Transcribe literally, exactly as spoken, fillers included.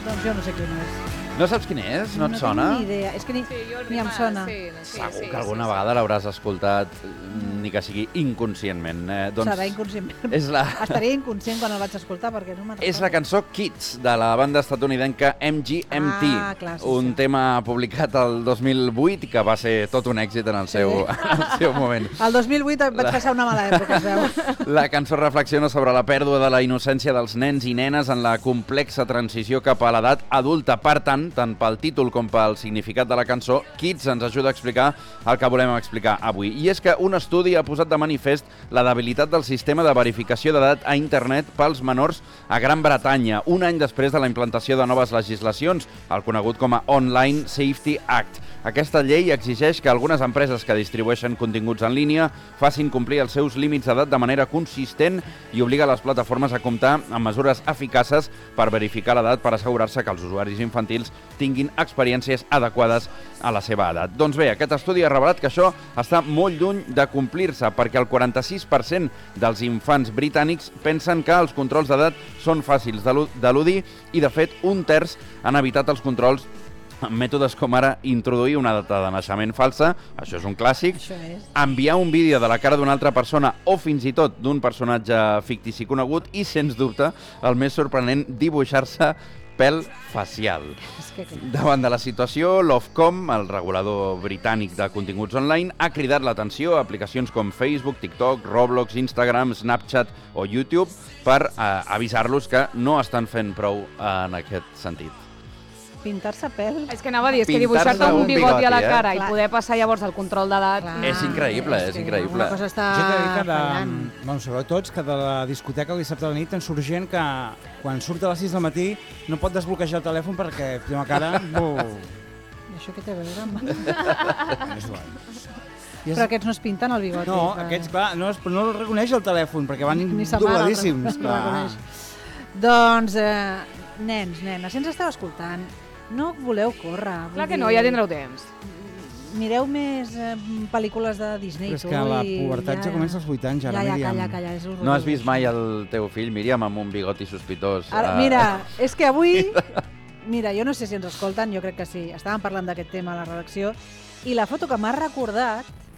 Doncs jo no sé quin és. No saps quin és? No et sona? No tinc ni idea. És que ni, Sí, jo el ni em Rimar, sona. sí, sí, Segur sí, que alguna sí, vegada l'hauràs escoltat, ni que sigui inconscientment. Eh, doncs Serà inconscientment. és la... Estaria inconscient quan el vaig escoltar, perquè no me'n recordo. És la cançó Kids, de la banda estatunidenca M G M T. Ah, clar, sí, un sí. tema publicat el dos mil vuit que va ser tot un èxit en el seu, Sí. en el seu moment. El dos mil vuit vaig passar una mala època, es veu. La cançó reflexiona sobre la pèrdua de la innocència dels nens i nenes en la complexa transició cap a l'edat adulta. Per tant, tant pel títol com pel significat de la cançó, Kids ens ajuda a explicar el que volem explicar avui. I és que un estudi ha posat de manifest la debilitat del sistema de verificació d'edat a internet pels menors a Gran Bretanya, un any després de la implantació de noves legislacions, el conegut com a Online Safety Act. Aquesta llei exigeix que algunes empreses que distribueixen continguts en línia facin complir els seus límits d'edat de manera consistent i obliga les plataformes a comptar amb mesures eficaces per verificar l'edat per assegurar-se que els usuaris infantils tinguin experiències adequades a la seva edat. Doncs bé, aquest estudi ha revelat que això està molt lluny de complir-se perquè el quaranta-sis per cent dels infants britànics pensen que els controls d'edat són fàcils d'eludir i, de fet, un terç han evitat els controls amb mètodes com ara introduir una data de naixement falsa, això és un clàssic, Això és. enviar un vídeo de la cara d'una altra persona o fins i tot d'un personatge fictici conegut i, sens dubte, el més sorprenent, dibuixar-se pèl facial. És que... Davant de la situació, l'Ofcom, el regulador britànic de continguts online, ha cridat l'atenció a aplicacions com Facebook, TikTok, Roblox, Instagram, Snapchat o YouTube per eh, avisar-los que no estan fent prou en aquest sentit. Pintar-se pèl... És que anava a dir, és que Pintar-se dibuixar-te un un bigoti a la bigoti, eh? cara i Clar. poder passar llavors el control d'edat... Clar, És increïble, és que increïble. Una cosa està Jo t'he de dir que, de, fallant. bueno, sobretot, que de la discoteca el dissabte a la nit en surt gent que quan surt a les sis del matí no pot desbloquejar el telèfon perquè té una cara... I això què té a veure amb... És igual. I és... Però aquests no es pinten el bigoti. No, que- aquests, clar, no, es- no el reconeix el telèfon perquè van Ni sa mare dobladíssims. el clar. reconeix. Doncs, eh, nens, nenes, si ens esteu escoltant, no voleu córrer. vull Clar que dir, no, ja tindreu temps. Mireu més eh, pel·lícules de Disney. Però és tu, que la i pubertat ja comença als vuit anys, ara, ja, ja, Míriam. calla, calla, és horrorós. No has vist mai el teu fill, Míriam, amb un bigoti sospitós? Ara, eh, mira, és que avui... Mira, jo no sé si ens escolten, jo crec que sí. Estàvem parlant d'aquest tema a la redacció i la foto que m'ha recordat